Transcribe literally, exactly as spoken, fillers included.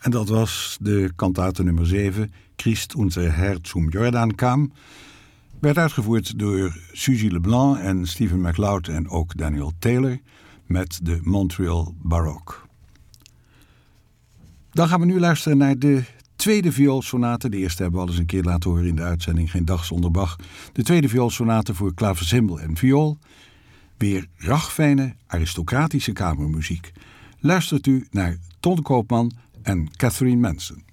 En dat was de kantate nummer zeven, Christ unser Herr zum Jordan kam. Werd uitgevoerd door Suzy Leblanc en Stephen MacLeod en ook Daniel Taylor met de Montreal Baroque. Dan gaan we nu luisteren naar de tweede vioolsonate. De eerste hebben we al eens een keer laten horen in de uitzending Geen Dag Zonder Bach. De tweede vioolsonate voor klaversymbal en viool. Weer ragfijne aristocratische kamermuziek. Luistert u naar Ton Koopman en Catherine Manson.